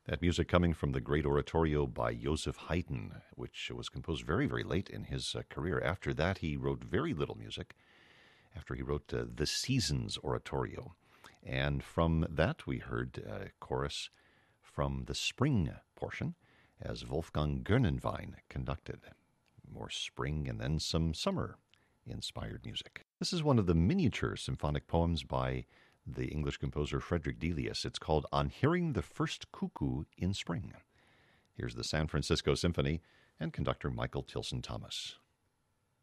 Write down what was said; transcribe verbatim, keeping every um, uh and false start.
That music coming from the great oratorio by Joseph Haydn, which was composed very, very late in his uh, career. After that, he wrote very little music, after he wrote uh, the Seasons Oratorio. And from that, we heard a chorus from the spring portion, as Wolfgang Gernenwein conducted. More spring and then some summer-inspired music. This is one of the miniature symphonic poems by the English composer Frederick Delius. It's called On Hearing the First Cuckoo in Spring. Here's the San Francisco Symphony and conductor Michael Tilson Thomas.